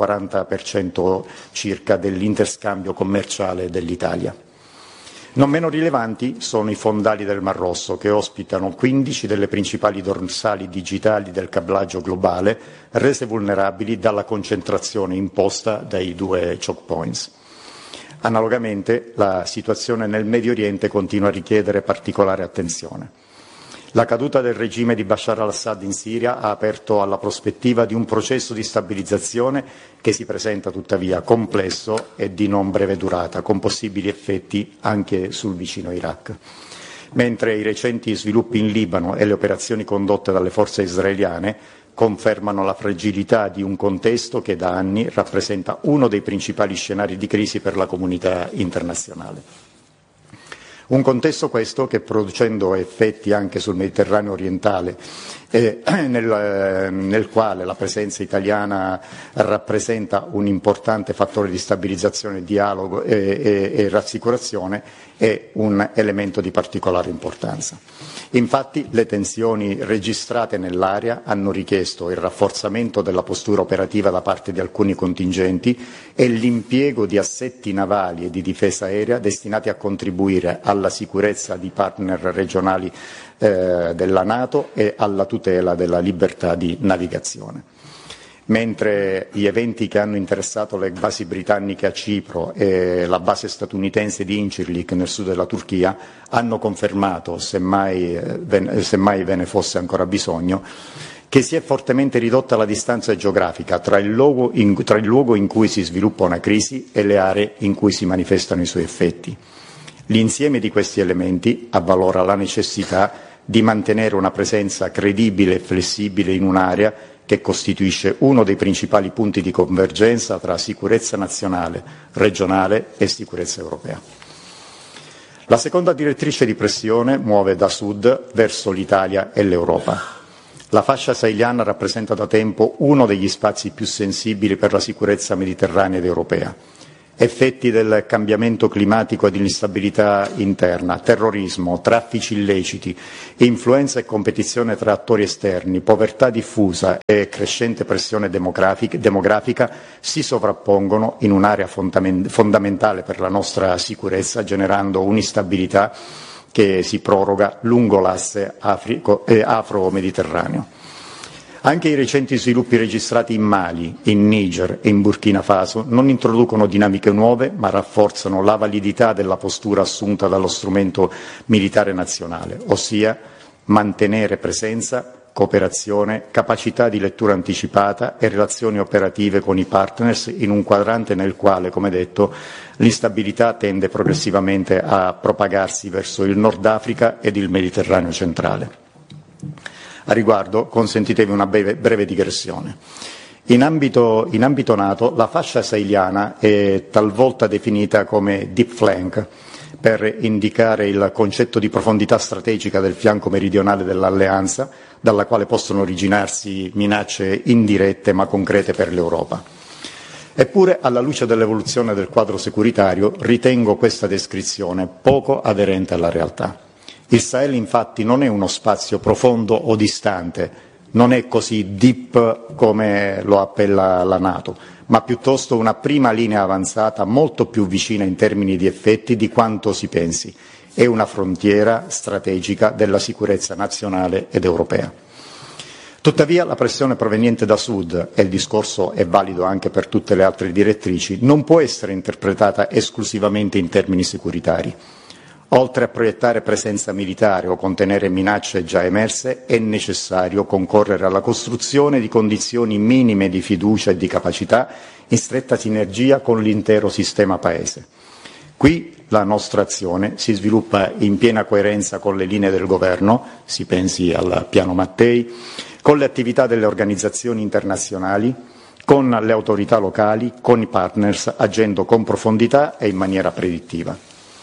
40% circa dell'interscambio commerciale dell'Italia. Non meno rilevanti sono i fondali del Mar Rosso, che ospitano 15 delle principali dorsali digitali del cablaggio globale, rese vulnerabili dalla concentrazione imposta dai 2 choke points. Analogamente, la situazione nel Medio Oriente continua a richiedere particolare attenzione. La caduta del regime di Bashar al-Assad in Siria ha aperto alla prospettiva di un processo di stabilizzazione che si presenta tuttavia complesso e di non breve durata, con possibili effetti anche sul vicino Iraq. Mentre i recenti sviluppi in Libano e le operazioni condotte dalle forze israeliane confermano la fragilità di un contesto che da anni rappresenta uno dei principali scenari di crisi per la comunità internazionale. Un contesto questo che, producendo effetti anche sul Mediterraneo orientale, nel quale la presenza italiana rappresenta un importante fattore di stabilizzazione, dialogo e rassicurazione, è un elemento di particolare importanza. Infatti le tensioni registrate nell'area hanno richiesto il rafforzamento della postura operativa da parte di alcuni contingenti e l'impiego di assetti navali e di difesa aerea destinati a contribuire alla sicurezza di partner regionali della NATO e alla tutela della libertà di navigazione. Mentre gli eventi che hanno interessato le basi britanniche a Cipro e la base statunitense di Incirlik nel sud della Turchia hanno confermato, semmai ve ne fosse ancora bisogno, che si è fortemente ridotta la distanza geografica tra il luogo in cui si sviluppa una crisi e le aree in cui si manifestano i suoi effetti. L'insieme di questi elementi avvalora la necessità di mantenere una presenza credibile e flessibile in un'area che costituisce uno dei principali punti di convergenza tra sicurezza nazionale, regionale e sicurezza europea. La seconda direttrice di pressione muove da sud verso l'Italia e l'Europa. La fascia saheliana rappresenta da tempo uno degli spazi più sensibili per la sicurezza mediterranea ed europea. Effetti del cambiamento climatico e dell'instabilità interna, terrorismo, traffici illeciti, influenza e competizione tra attori esterni, povertà diffusa e crescente pressione demografica si sovrappongono in un'area fondamentale per la nostra sicurezza, generando un'instabilità che si proroga lungo l'asse afro-mediterraneo. Anche i recenti sviluppi registrati in Mali, in Niger e in Burkina Faso non introducono dinamiche nuove, ma rafforzano la validità della postura assunta dallo strumento militare nazionale, ossia mantenere presenza, cooperazione, capacità di lettura anticipata e relazioni operative con i partners in un quadrante nel quale, come detto, l'instabilità tende progressivamente a propagarsi verso il Nord Africa ed il Mediterraneo centrale. A riguardo consentitevi una breve digressione. In ambito NATO la fascia saheliana è talvolta definita come deep flank per indicare il concetto di profondità strategica del fianco meridionale dell'alleanza, dalla quale possono originarsi minacce indirette ma concrete per l'Europa. Eppure, alla luce dell'evoluzione del quadro securitario, ritengo questa descrizione poco aderente alla realtà. Il Sahel infatti non è uno spazio profondo o distante, non è così deep come lo appella la NATO, ma piuttosto una prima linea avanzata molto più vicina in termini di effetti di quanto si pensi. È una frontiera strategica della sicurezza nazionale ed europea. Tuttavia la pressione proveniente da sud, e il discorso è valido anche per tutte le altre direttrici, non può essere interpretata esclusivamente in termini securitari. Oltre a proiettare presenza militare o contenere minacce già emerse, è necessario concorrere alla costruzione di condizioni minime di fiducia e di capacità in stretta sinergia con l'intero sistema Paese. Qui la nostra azione si sviluppa in piena coerenza con le linee del Governo, si pensi al piano Mattei, con le attività delle organizzazioni internazionali, con le autorità locali, con i partners, agendo con profondità e in maniera predittiva.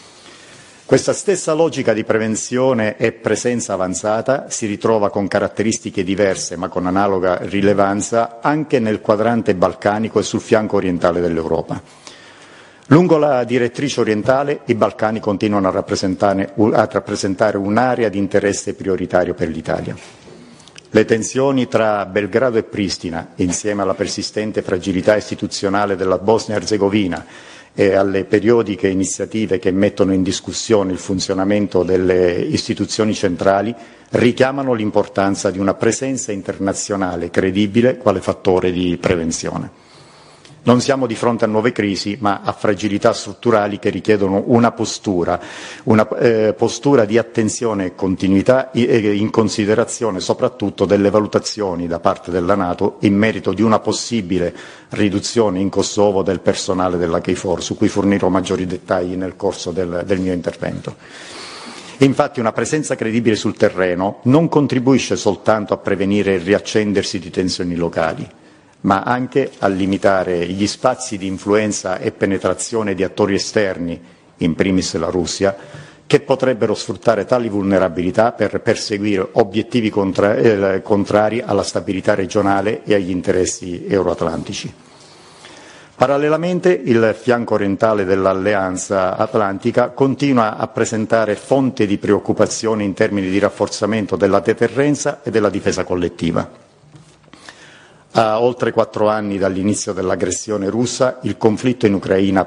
Questa stessa logica di prevenzione e presenza avanzata si ritrova con caratteristiche diverse ma con analoga rilevanza anche nel quadrante balcanico e sul fianco orientale dell'Europa. Lungo la direttrice orientale i Balcani continuano a rappresentare un'area di interesse prioritario per l'Italia. Le tensioni tra Belgrado e Pristina, insieme alla persistente fragilità istituzionale della Bosnia-Herzegovina e alle periodiche iniziative che mettono in discussione il funzionamento delle istituzioni centrali, richiamano l'importanza di una presenza internazionale credibile quale fattore di prevenzione. Non siamo di fronte a nuove crisi, ma a fragilità strutturali che richiedono una postura di attenzione e continuità in considerazione soprattutto delle valutazioni da parte della NATO in merito di una possibile riduzione in Kosovo del personale della KFOR, su cui fornirò maggiori dettagli nel corso del mio intervento. Infatti una presenza credibile sul terreno non contribuisce soltanto a prevenire il riaccendersi di tensioni locali, ma anche a limitare gli spazi di influenza e penetrazione di attori esterni, in primis la Russia, che potrebbero sfruttare tali vulnerabilità per perseguire obiettivi contrari alla stabilità regionale e agli interessi euroatlantici. Parallelamente, il fianco orientale dell'Alleanza Atlantica continua a presentare fonte di preoccupazione in termini di rafforzamento della deterrenza e della difesa collettiva. A oltre 4 anni dall'inizio dell'aggressione russa, il conflitto in Ucraina permane quale principale fattore di instabilità nel nostro continente.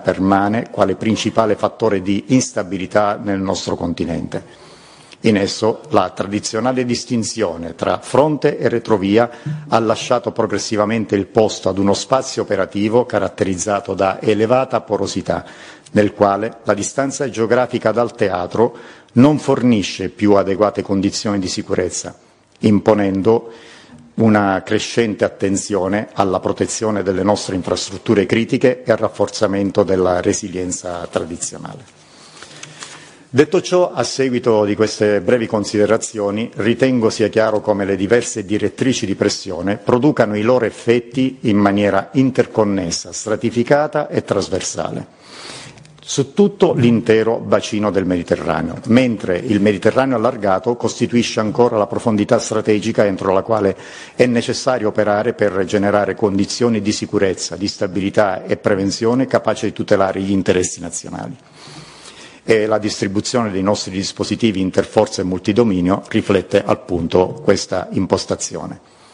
In esso la tradizionale distinzione tra fronte e retrovia ha lasciato progressivamente il posto ad uno spazio operativo caratterizzato da elevata porosità, nel quale la distanza geografica dal teatro non fornisce più adeguate condizioni di sicurezza, imponendo una crescente attenzione alla protezione delle nostre infrastrutture critiche e al rafforzamento della resilienza tradizionale. Detto ciò, a seguito di queste brevi considerazioni, ritengo sia chiaro come le diverse direttrici di pressione producano i loro effetti in maniera interconnessa, stratificata e trasversale su tutto l'intero bacino del Mediterraneo, mentre il Mediterraneo allargato costituisce ancora la profondità strategica entro la quale è necessario operare per generare condizioni di sicurezza, di stabilità e prevenzione capaci di tutelare gli interessi nazionali. E la distribuzione dei nostri dispositivi interforze e multidominio riflette appunto questa impostazione.